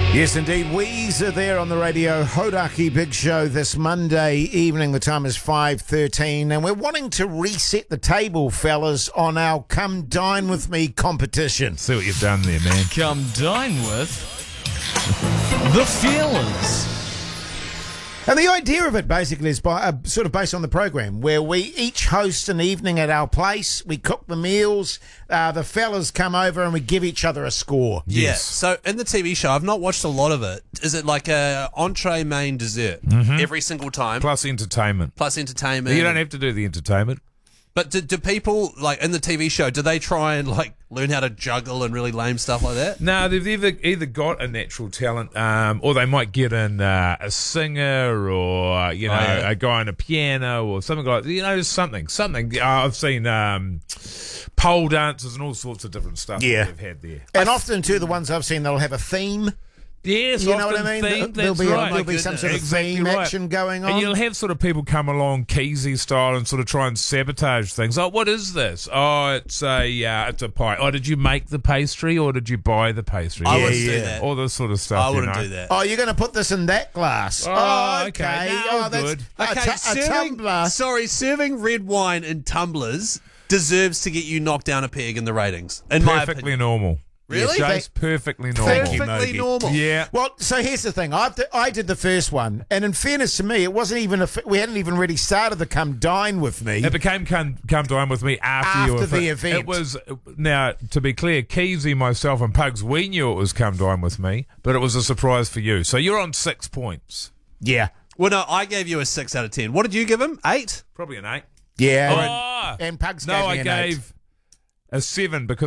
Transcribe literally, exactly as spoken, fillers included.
Yes, indeed. Weezer there on the radio. Hodaki Big Show this Monday evening. The time is five thirteen, and we're wanting to reset the table, fellas, on our Come Dine With Me competition. See what you've done there, man. Come dine with the Feelers. And the idea of it basically is by, uh, sort of based on the program, where we each host an evening at our place. We cook the meals. Uh, the fellas come over and we give each other a score. Yes. Yeah. So in the T V show, I've not watched a lot of it. Is it like a entree, main, dessert Mm-hmm. every single time? Plus entertainment. Plus entertainment. You don't have to do the entertainment. But do, do people, like, in the T V show, do they try and, like, learn how to juggle and really lame stuff like that? No, they've either either got a natural talent, um, or they might get in uh, a singer, or you know, Oh, yeah. a guy on a piano, or something like you know, something, something. Uh, I've seen um, pole dancers and all sorts of different stuff Yeah. that they've had there. And often, too, the ones I've seen, they'll have a theme. Yes, You know often what I mean? themed, There'll that's be, right. there'll be some sort of Exactly theme right. action going on. And you'll have sort of people come along Keezy style and sort of try and sabotage things. Oh, what is this? Oh, it's a uh, it's a pie. Oh, did you make the pastry or did you buy the pastry? I Yeah, wouldn't yeah. do that. all this sort of stuff. I you wouldn't know. do that. Oh, you're going to put this in that glass. Oh, okay. okay. No, oh, that's good. A, Okay, tu- a serving, tumbler. sorry, serving red wine in tumblers deserves to get you knocked down a peg in the ratings, in my Perfectly opinion. normal. Really? Yes, Thank- perfectly normal. Thank you, Perfectly Mogi. normal. Yeah. Well, so here's the thing. I I did the first one, and in fairness to me, it wasn't even a. f- We hadn't even really started the Come Dine With Me. It became come, come dine with me after, After you were the fi- event. It was, now, to be clear, Keezy, myself, and Pugs, we knew it was come dine with me, but it was a surprise for you. So you're on six points. Yeah, Well, no, I gave you a six out of ten. What did you give him? Eight? Probably an eight. yeah. Oh, and, and Pugs no, gave me I an eight. gave a seven because